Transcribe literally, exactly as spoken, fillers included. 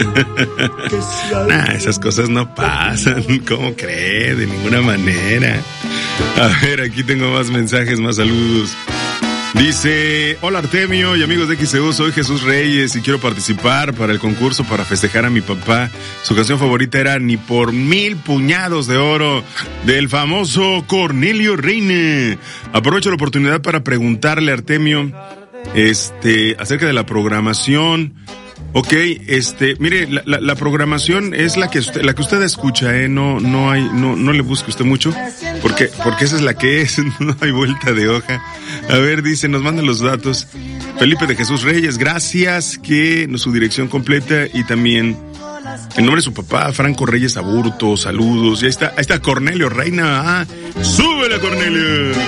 Nah, esas cosas no pasan. ¿Cómo cree? De ninguna manera. A ver, aquí tengo más mensajes, más saludos. Dice, hola Artemio y amigos de X C U, soy Jesús Reyes y quiero participar para el concurso para festejar a mi papá. Su canción favorita era Ni por mil puñados de oro, del famoso Cornelio Reina. Aprovecho la oportunidad para preguntarle a Artemio, este, acerca de la programación. Ok, este, mire, la, la, la programación es la que usted, la que usted escucha, eh, no, no hay, no, no le busque usted mucho, porque, porque esa es la que es, no hay vuelta de hoja. A ver, dice, nos mandan los datos. Felipe de Jesús Reyes, gracias, que su dirección completa y también el nombre de su papá, Franco Reyes Aburto, saludos. Y ahí está, ahí está Cornelio Reina, ah, súbele Cornelio.